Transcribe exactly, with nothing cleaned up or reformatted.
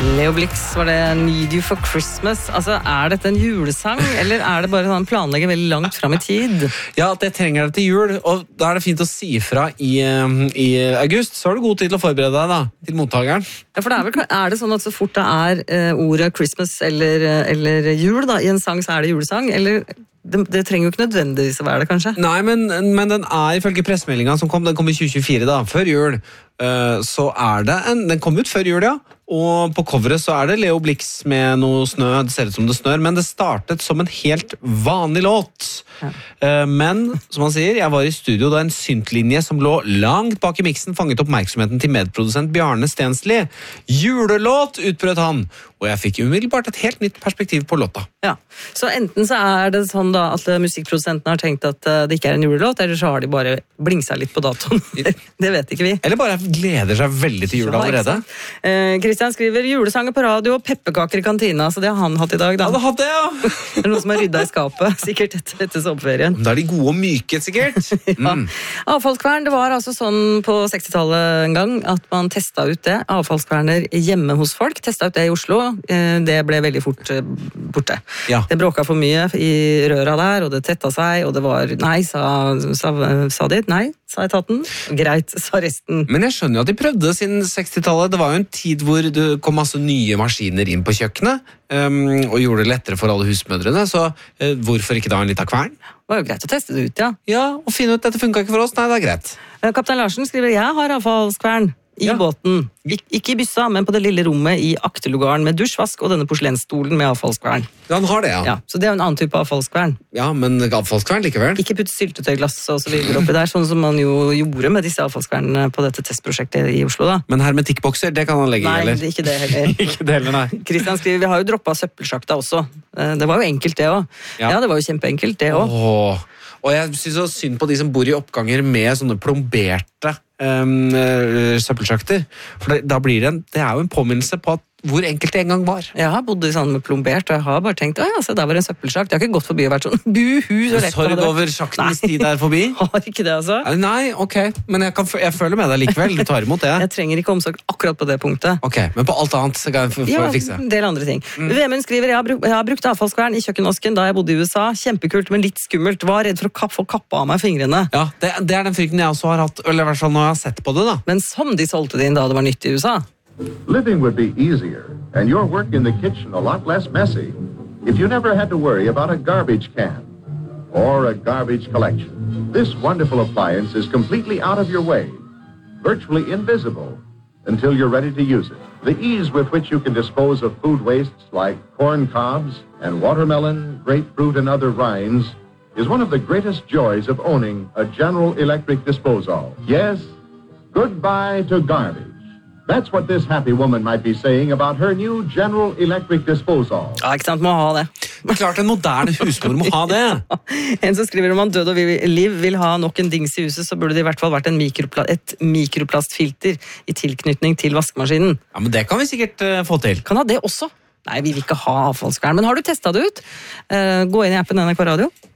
Leo Blix var det Need You for Christmas. Altså, er dette en julesang, eller er det bare sånn planlegger veldig langt frem i tid? Ja, det trenger det til jul, og da er det fint å si fra i, i august, så har du god tid til å forberede deg da, til mottakeren. Ja, for det er, vel, er det sånn at så fort det er uh, ordet Christmas eller, eller jul da, i en sang, så er det julesang, eller... Det, det trenger jo ikke nødvendigvis å være det, kanskje? Nei, men, men den er ifølge pressemeldingen som kom, den kom i tjue tjuefire da, før jul. Uh, så er det en, den kom ut før jul, ja. Og på coveret så er det Leo Blix med noe snø, det ser ut som det snør, men det startet som en helt vanlig låt. Ja. Uh, men, som han sier, jeg var i studio da en syntlinje som lå langt bak i mixen fanget oppmerksomheten til medprodusent Bjarne Stensli. Julelåt, utbrøt han! Og jeg fikk umiddelbart et helt nytt perspektiv på låta. Ja, så enten så er det sånn da at musikkprodusenten har tenkt at det ikke er en julelåt, eller så har de bare blingsa litt på datoen. Det vet ikke vi. Eller bare gleder seg veldig til jula allerede. Eh, Kristian skriver julesanger på radio og pepperkaker i kantina, så det har han hatt i dag da. Ja, det hadde jeg, ja! Det er noen som har rydda i skapet, sikkert etter, etter sommerferien. Da er de gode og myke, sikkert. Ja. Mm. Avfallskvern, det var altså sånn på sekstitallet en gang at man testet ut det. Avfallskverner hjemme hos folk, testet ut det i Oslo. Det ble veldig fort borte. Ja. Det bråket for mye i røra der, og det tettet seg, og det var nei, sa, sa, sa de, nei, sa etaten. Greit, sa resten. Men jeg skjønner jo at de prøvde siden sekstitallet. Det var jo en tid hvor det kom masse nye maskiner inn på kjøkkenet, um, og gjorde det lettere for alle husmødrene, så uh, hvorfor ikke da en liten kvern? Det var jo greit å teste det ut, ja. Ja, og finne ut dette funket ikke for oss. Nei, det er greit. Kaptein Larsen skriver, jeg har avfallskvern i ja. båten. Ik ikke i byssa, men på det lille rommet i akterlugaren med dusjvask og denne porselenstolen med avfallskvern. Ja, han har det, ja. ja. Så det er jo en annen type avfallskvern. Ja, men avfallskvern likevel. Ikke putt syltetøyglass og så videre oppi der, sånn som man jo gjorde med disse avfallskvernene på dette testprosjektet i Oslo, da. Men hermetikkbokser, det kan han legge i, eller? Nei, ikke det heller. Ikke det heller, nei. Kristian skriver, vi har jo droppet søppelsjakta også. Det var jo enkelt det også. Ja, ja det var jo kjempeenkelt det også. Åh. Og jeg synes så synd på de som bor i oppganger med sånne plomberte um, søppelsjakter. For da blir det en, det er jo en påminnelse på at hvor enkelt det en gang var. Jeg har bodd i sånn med plombert, og jeg har bare tenkt, åja, se, der var en søppelsjakt. Jeg har ikke gått forbi og vært sånn, buhu, så lett. Sorg over sjaktens tid der forbi? Har ikke det, altså. Nei, ok, men jeg, kan, jeg føler med deg likevel, du tar imot det. Jeg trenger ikke omsorg akkurat på det punktet. Ok, men på alt annet så kan jeg få ja, fikse. Ja, en del andre ting. Mm. Vemund skriver, jeg har, brukt, jeg har brukt avfallskvern i kjøkkenvasken da jeg bodde i U S A. Kjempekult, men litt skummelt. Var redd for å kapp, få kappa av meg fingrene. Ja, det, det er den frykten jeg også har hatt, eller i hvert fall når jeg har sett på det da. Men som de solgte det inn da det var nytt i U S A. Living would be easier, and your work in the kitchen a lot less messy, if you never had to worry about a garbage can or a garbage collection. This wonderful appliance is completely out of your way, virtually invisible, until you're ready to use it. The ease with which you can dispose of food wastes like corn cobs and watermelon, grapefruit, and other rinds is one of the greatest joys of owning a General Electric disposal. Yes, goodbye to garbage. That's what this happy woman might be saying about her new General Electric disposal. Ja, ikke sant, må ha det. Men klart en moderne husmor må ha det. En som skriver om han død og liv vil ha nok en dings i huset, så burde det i hvert fall vært en mikropla et mikroplastfilter i tilknytning til vaskemaskinen. Ja, men det kan vi sikkert uh, få til. Kan ha det også. Nei, vi vil ikke ha avfallskvern. Men har du testet det ut? Uh, gå inn i appen N R K Radio.